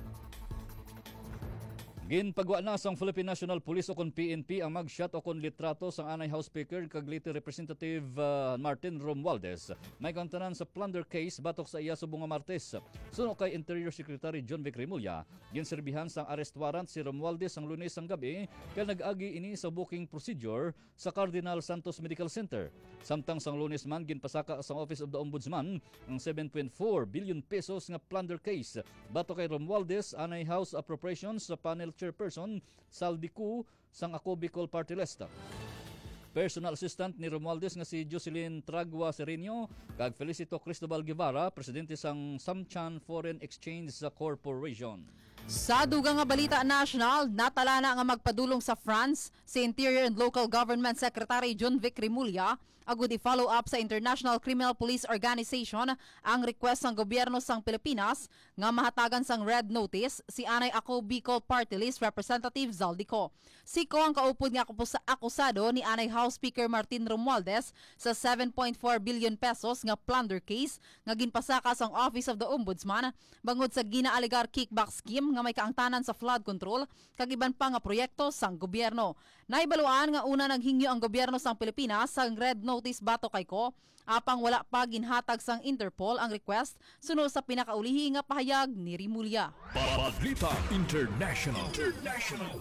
Ginpagwa na sang Philippine National Police o kon P N P ang magshot o kon litrato sang anay House Speaker kag Leyte Representative uh, Martin Romualdez. May kantanan sa plunder case batok sa iya subong nga Martes. Suno kay Interior Secretary John Vic Remulla, ginserbihan sang arrest warrant si Romualdez sang Lunes sang gabi kay nag-agi ini sa booking procedure sa Cardinal Santos Medical Center. Samtang sang Lunes man ginpasaka sang Office of the Ombudsman ang seven point four billion pesos nga plunder case batok kay Romualdez anay House Appropriations sa panel Chairperson Saldi Cu sang Ako Bicol Party List. Personal assistant ni Romualdez nga si Jocelyn Tragua Sereno kag Felicito Cristobal Guevara, presidente sang Samchan Foreign Exchange Corporation. Sa dugang nga balita national, natala na nga magpadulong sa France si Interior and Local Government Secretary John Vic Remulla agud i-follow up sa International Criminal Police Organization ang request ng gobyerno sang Pilipinas nga mahatagan sang red notice si anay Ako Bicol Party List Representative Zaldico. Siko ang kaupod nga akusado ni anay House Speaker Martin Romualdez sa seven point four billion pesos nga plunder case nga ginpasaka sang Office of the Ombudsman bangod sa ginaaligar kickback scheme nga may kaangtanan sa flood control kag iban pa nga proyekto sang gobyerno. Naibaluan nga una naghingyo ang gobyerno sang Pilipinas sang red notice bato kay ko apang wala pa ginhatag sang Interpol ang request sunod sa pinakaulihi nga pahayag ni Remulla. Balita International. International.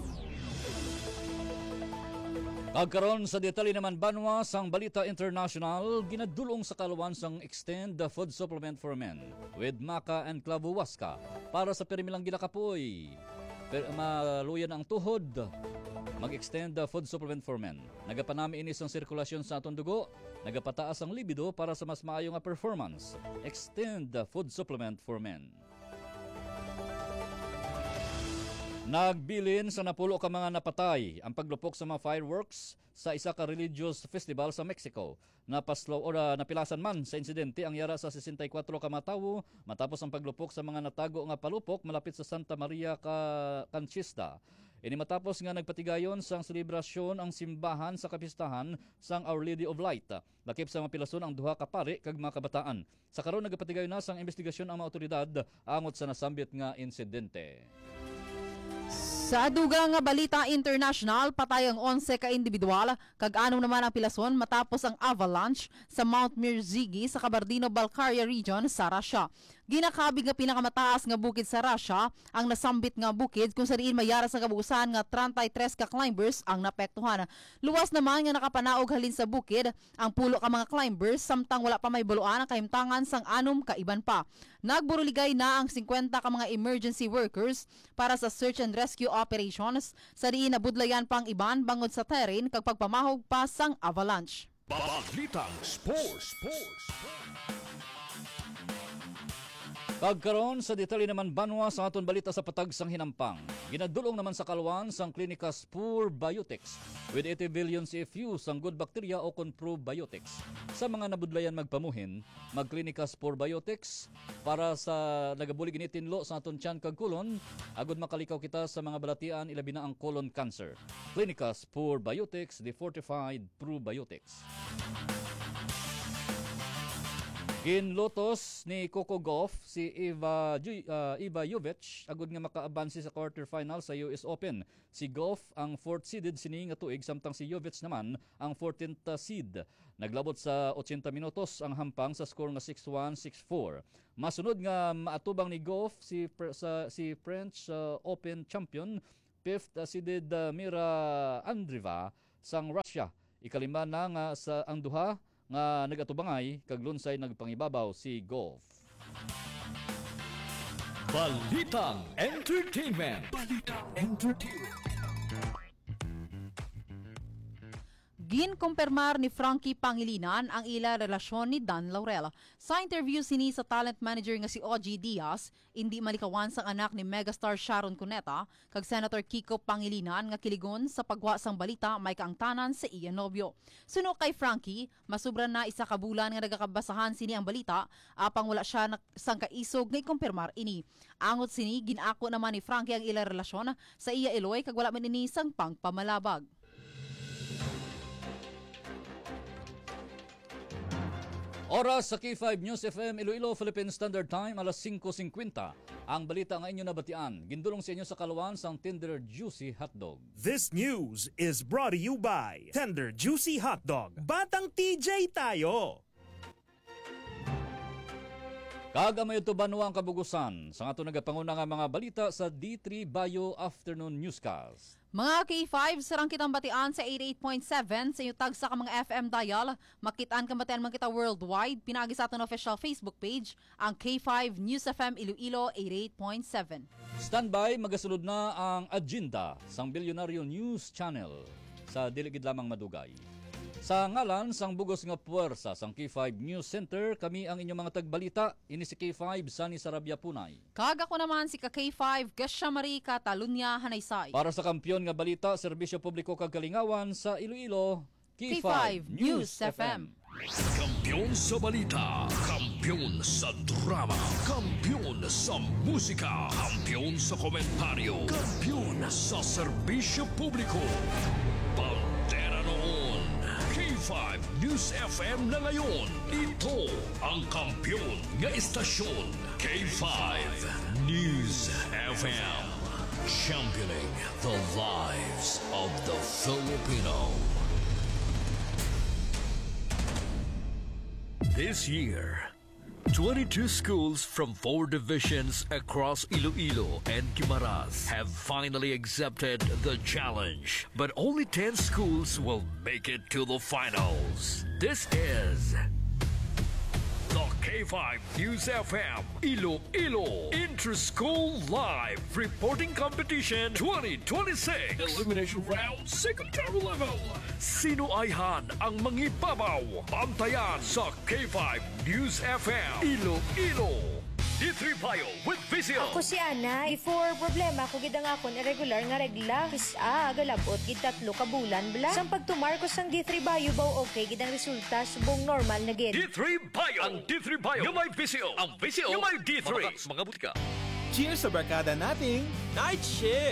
Pagkaron sa detalye naman banwa sang Balita International, ginadulong sa kaluwan sang Extend the Food Supplement for Men with Maca and Clavo Huasca para sa permilang gilakapoy. Per, maluyan ang tuhod, mag-extend the food supplement for men. Nagapanami inis ang sirkulasyon sa atong dugo, nagapataas ang libido para sa mas maayo nga performance. Extend the food supplement for men. Nagbilin sa napulo ka mga napatay ang paglupok sa mga fireworks sa isa ka religious festival sa Mexico. Napaslo o uh, napilasan man sa insidente ang yara sa sixty-four ka mga tawo matapos ang paglupok sa mga natago nga palupok malapit sa Santa Maria Conchista. Ini matapos nga nagpatigayon sang selebrasyon ang simbahan sa kapistahan sang Our Lady of Light. Lakip sa mga pilason ang duha ka pari kag mga kabataan. Sa karon nagpatigayon na sang investigasyon ang mga otoridad angot sa nasambit nga insidente. Sa dugang nga balita international, patay ang onse ka individual, kag anom naman ang pilason matapos ang avalanche sa Mount Mirzigi sa Kabardino-Balkaria region sa Russia. Ginakabig nga pinakamataas nga bukid sa Russia ang nasambit nga bukid kung sariin mayara sa kabuusan nga thirty-three ka climbers ang napektuhan. Luwas naman nga nakapanaog halin sa bukid ang pulo ka mga climbers samtang wala pa may buluan ang kahimtangan sang anom ka iban pa. Nagburuligay na ang fifty ka mga emergency workers para sa search and rescue operations sa diin nabudlayan pang iban bangod sa terrain kag pagpamahog pa sang avalanche. Balitang Sports. Sports. Kagkaroon sa detalye naman banwa sa aton balita sa patag sang hinampang. Ginadulong naman sa kalwan sang klinika Spur Biotics with eighty billion C F U sang good bacteria o Conpro Biotics. Sa mga nabudlayan magpamuhin, magklinika Spur Biotics para sa nagabulig initinlo sa aton tiyan kag kulon, agud makalikaw kita sa mga balatian ilabi na ang colon cancer. Klinika Spur Biotics, the fortified probiotics. Ginlotos ni Coco Gauff si Iva uh, Iva Jovic agud nga makaabansi sa quarterfinal sa U S Open. Si Gauff ang fourth seeded sini nga tuig samtang si Jovic naman ang fourteenth seed. Naglabot sa eighty minutos ang hampang sa score nga six one six four. Masunod nga maatubang ni Gauff si sa si French uh, Open champion fifth uh, seeded uh, Mira Andreeva sang Russia. Ikalima na nga sa ang duha nga nagatubangay kag lunsay nagpangibabaw si Gauff. Balitang Entertainment. Balitang Entertainment. Ginkumpirmar ni Frankie Pangilinan ang ila relasyon ni Dan Laurel. Sa interview sini sa talent manager nga si O G Diaz, hindi malikawan sang anak ni megastar Sharon Cuneta kag Senator Kiko Pangilinan nga kiligon sa pagwa sang balita may kaangtanan sa iya nobyo. Suno kay Frankie, masubra na isa ka bulan nga nagakabasahan sini ang balita, apang wala siya na, sang kaisog nga ikumpirmar ini. Angot sini, ginako naman ni Frankie ang ila relasyon sa iya Eloy kag wala man ini sang pangpamalabag. Oras sa K five News F M Iloilo Philippine Standard Time alas five fifty. Ang balita nga inyo nabatian, gindulong sa inyo sa kaluwan sang Tender Juicy Hotdog. This news is brought to you by Tender Juicy Hotdog. Batang T J tayo! Kagamay ito banwa ang kabugusan sa ato nagapanguna nga mga balita sa D three Bio Afternoon Newscast. Mga K five, sarang kitang batian sa eighty-eight point seven sa iyo tag sa ka mga F M dial. Makitaan kang batian man kita worldwide. Pinagi sa aton official Facebook page, ang K five News F M Iloilo eighty-eight point seven. Standby, magasunod na ang agenda sang Bilyonaryo News Channel sa diligid lamang madugay. Sa ngalan sang bugos nga puwersa sang K five News Center, kami ang inyong mga tagbalita. Ini si K five Sunny Sarabia Punay. Kag ako naman si ka K five Gasya Marie Catalunya Hanaysay. Para sa kampiyon nga balita, serbisyo publiko kag kalingawan sa Iloilo, K five News F M. Kampiyon sa balita, kampiyon sa drama, kampiyon sa musika, kampiyon sa komentaryo, kampiyon sa serbisyo publiko. Pantera noon, K five News F M na ngayon. Ito ang kampiyon nga istasyon, K five News F M. Championing the lives of the Filipino. This year, twenty-two schools from four divisions across Iloilo and Guimaras have finally accepted the challenge. But only ten schools will make it to the finals. This is the K five News F M Iloilo Inter-School Live Reporting Competition twenty twenty-six Elimination Round Secondary Level. Sino ayhan ang mangibabaw? Bantayan sa K five News F M Iloilo. D three Bio with Vizio. Ako si Ana. Before problema ko gid ang akon irregular nga regla. Isa galabot gid tatlo ka bulan bla. Sang pagtumar ko sang D three Bio baw okay gid ang resulta subong normal na gid. D three Bio. Ang D three Bio yung may Vizio. Ang Vizio yung may D three. Mga, mga butika. Cheers sa barkada nating Night Shift!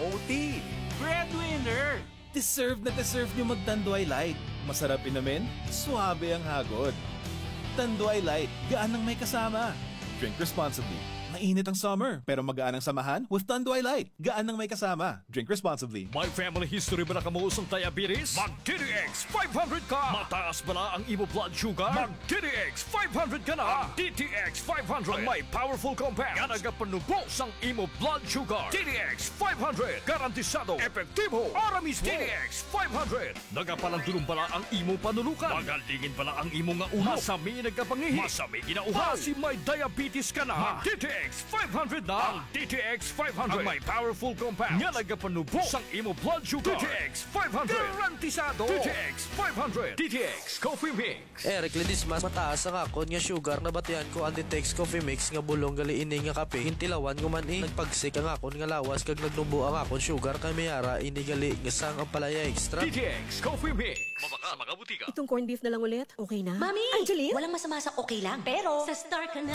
O T. Breadwinner! Deserve na deserve nyo mag-Tanduay Light. Masarap inamin, suabe ang hagod. Tanduay Light, gaan ng may kasama. Drink responsibly. Mainit ang summer, pero magaan ang samahan with Tanduay Light. Gaan ng may kasama. Drink responsibly. May family history ba na kamuusong diabetes? Mag-T D X five hundred ka! Mataas ba na ang imo blood sugar? Mag-T D X five hundred ka na! Ang D T X five hundred ang may powerful compounds nga nagapanubos ang imo blood sugar. D T X five hundred, garantisado, epektibo, para mismo. D T X five hundred, nagapalandulong bala ang imo panulukan. Magalingin bala ang imo nga uhaw. Masami nagkapangihi. Masami ginauhaw. Kasi may diabetes ka na. Mag-D T X five hundred na! Ang D T X five hundred ang may powerful compounds nga nagapanubos ang imo blood sugar. D T X five hundred, garantisado. D T X five hundred, D T X Coffee Mix. Eric Ledismas, mataas ang akon nga sugar na batian ko ang D T X Coffee Mix nga bulong gali ini nga kape. Hintilawan ko man eh. Nagpagsik ang akon nga lawas kag nagnubo ang akon sugar kay mayara ini gali nga sang ang palaya extra. D T X Coffee Mix. Mabaka mga butika. Itong corned beef na lang ulit, okay na? Mami! Angeline? Walang masama sa okay lang. Pero, sa Star ka na.